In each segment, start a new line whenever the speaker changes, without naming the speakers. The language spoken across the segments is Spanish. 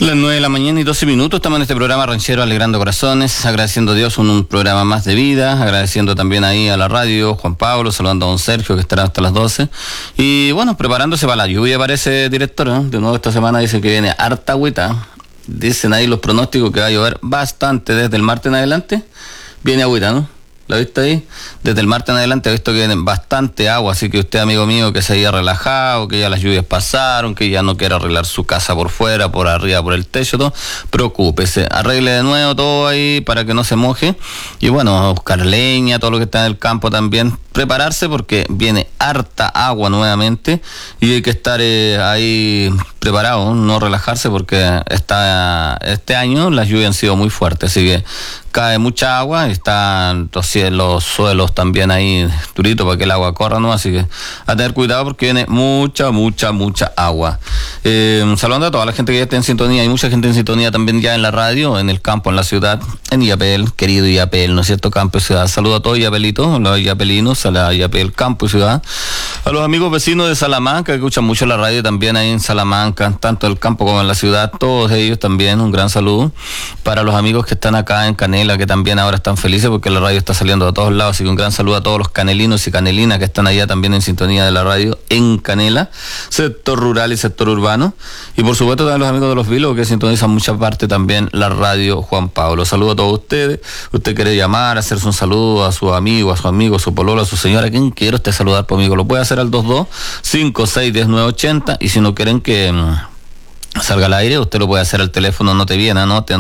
Las 9 de la mañana y 12 minutos, estamos en este programa Ranchero Alegrando Corazones, agradeciendo a Dios un programa más de vida, agradeciendo también ahí a la radio, Juan Pablo, saludando a don Sergio que estará hasta las 12. Y bueno, preparándose para la lluvia parece, director, ¿eh? De nuevo esta semana dice que viene harta agüita. Dicen ahí los pronósticos que va a llover bastante desde el martes en adelante. Viene agüita, ¿no? ¿La viste ahí? Desde el martes en adelante he visto que viene bastante agua, así que usted, amigo mío, que se haya relajado, que ya las lluvias pasaron, que ya no quiera arreglar su casa por fuera, por arriba, por el techo, todo, preocúpese, arregle de nuevo todo ahí para que no se moje. Y bueno, a buscar leña, todo lo que está en el campo también, prepararse porque viene harta agua nuevamente y hay que estar ahí preparado, no relajarse porque este año las lluvias han sido muy fuertes, así que cae mucha agua y están los suelos también ahí duritos para que el agua corra, ¿no? Así que a tener cuidado porque viene mucha agua. Saludando a toda la gente que ya está en sintonía, hay mucha gente en sintonía también ya en la radio, en el campo, en la ciudad, en Illapel, querido Illapel, ¿no es cierto? Campo y ciudad. Saludo a todos Illapelitos, los illapelinos, a la Illapel, campo y ciudad. A los amigos vecinos de Salamanca que escuchan mucho la radio también ahí en Salamanca, tanto en el campo como en la ciudad, todos ellos también, un gran saludo. Para los amigos que están acá en Canela, que también ahora están felices porque la radio está saliendo a todos lados, así que un gran saludo a todos los canelinos y canelinas que están allá también en sintonía de la radio en Canela, sector rural y sector urbano, y por supuesto también los amigos de Los Vilos que sintonizan mucha parte también la radio Juan Pablo. Saludo a todos ustedes. Usted quiere llamar, hacerse un saludo a su amigo, a su pololo, a su señora, quien quiera usted saludar por amigo, lo puede hacer al 22-56-10-980, y si no quieren que salga al aire, usted lo puede hacer al teléfono, anote bien, anote,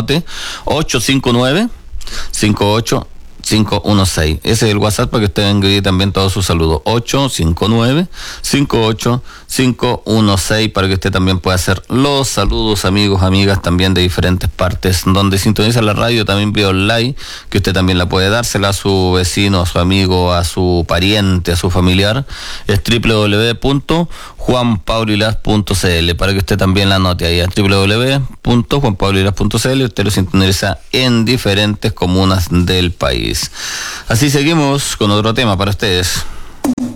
859-58-516. Ese es el WhatsApp para que usted envíe también todos sus saludos. 859-58-516 para que usted también pueda hacer los saludos, amigos, amigas también de diferentes partes donde sintoniza la radio. También vía online que usted también la puede dársela a su vecino, a su amigo, a su pariente, a su familiar. Es www.juanpaulilas.cl para que usted también la anote ahí, a www.juanpaulilas.cl. Usted lo sintoniza en diferentes comunas del país. Así seguimos con otro tema para ustedes.